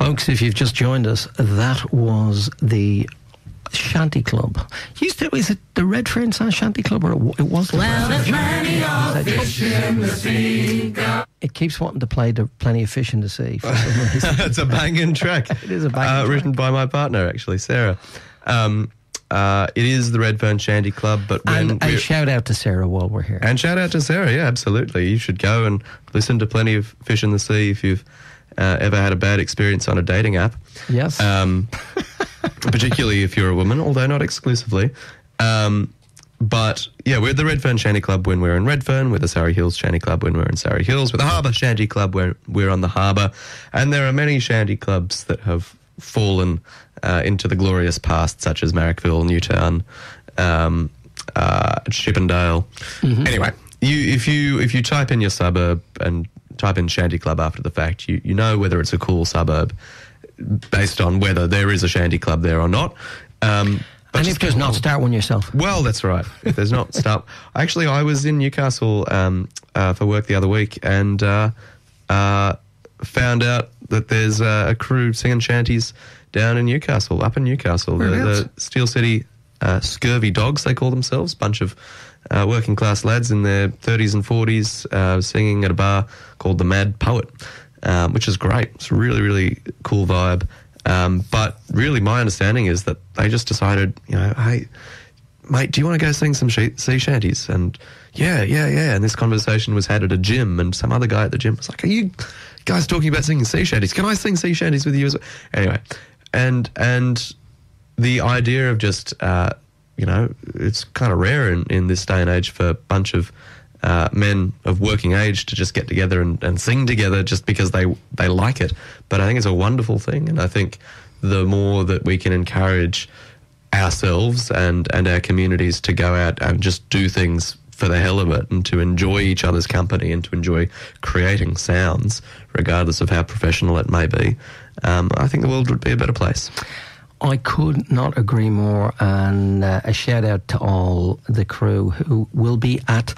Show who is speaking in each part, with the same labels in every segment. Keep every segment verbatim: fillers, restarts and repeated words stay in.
Speaker 1: Folks, if you've just joined us, that was the Shanty Club. Used to, is it the Redfern Shanty Club, or it was the
Speaker 2: well,
Speaker 1: Redfern
Speaker 2: plenty of fish in the sea.
Speaker 1: It keeps wanting to play the Plenty of Fish in the Sea. For some reason.
Speaker 3: It's a banging track.
Speaker 1: It is a banging
Speaker 3: uh,
Speaker 1: track.
Speaker 3: Written by my partner, actually, Sarah. Um, uh, it is the Redfern Shanty Club, but when
Speaker 1: and a shout out to Sarah while we're here.
Speaker 3: And shout out to Sarah, yeah, absolutely. You should go and listen to Plenty of Fish in the Sea if you've uh, ever had a bad experience on a dating app.
Speaker 1: Yes.
Speaker 3: Um, particularly if you're a woman, although not exclusively. Um, but, yeah, we're the Redfern Shanty Club when we're in Redfern. We're the Surrey Hills Shanty Club when we're in Surrey Hills. We're the Harbour Shanty Club when we're on the harbour. And there are many shanty clubs that have fallen uh, into the glorious past, such as Marrickville, Newtown, um, uh, Chippendale. Mm-hmm. Anyway, you if you if you type in your suburb and type in Shanty Club after the fact, you, you know whether it's a cool suburb based on whether there is a shanty club there or not. Um, but
Speaker 1: and if there's not, start one yourself.
Speaker 3: Well, that's right. If there's not, start. Actually, I was in Newcastle um, uh, for work the other week and uh, uh, found out that there's uh, a crew singing shanties down in Newcastle, up in Newcastle. The, the Steel City uh, Scurvy Dogs, they call themselves. Bunch of uh, working class lads in their thirties and forties uh, singing at a bar called the Mad Poet. Um, which is great. It's a really, really cool vibe. Um, but really, my understanding is that they just decided, you know, hey, mate, do you want to go sing some sh- sea shanties? And yeah, yeah, yeah. And this conversation was had at a gym, and some other guy at the gym was like, are you guys talking about singing sea shanties? Can I sing sea shanties with you as well? Anyway, and, and the idea of just, uh, you know, it's kind of rare in, in this day and age for a bunch of Uh, men of working age to just get together and, and sing together just because they they like it. But I think it's a wonderful thing, and I think the more that we can encourage ourselves and, and our communities to go out and just do things for the hell of it and to enjoy each other's company and to enjoy creating sounds, regardless of how professional it may be, um, I think the world would be a better place.
Speaker 1: I could not agree more, and uh, a shout out to all the crew who will be at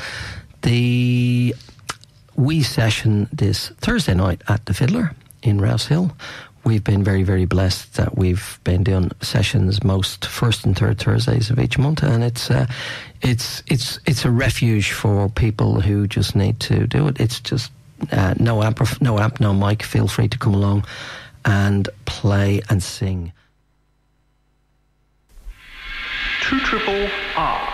Speaker 1: the wee session this Thursday night at the Fiddler in Rouse Hill. We've been very, very blessed that we've been doing sessions most first and third Thursdays of each month, and it's uh, it's it's it's a refuge for people who just need to do it. It's just uh, no amp, no amp, no mic. Feel free to come along and play and sing.
Speaker 4: Two triple R.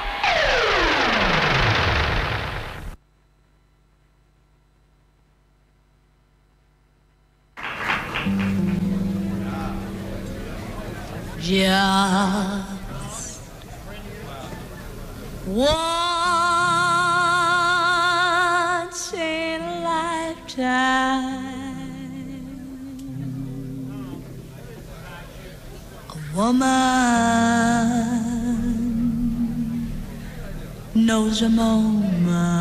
Speaker 2: Just once in a lifetime, a woman knows a moment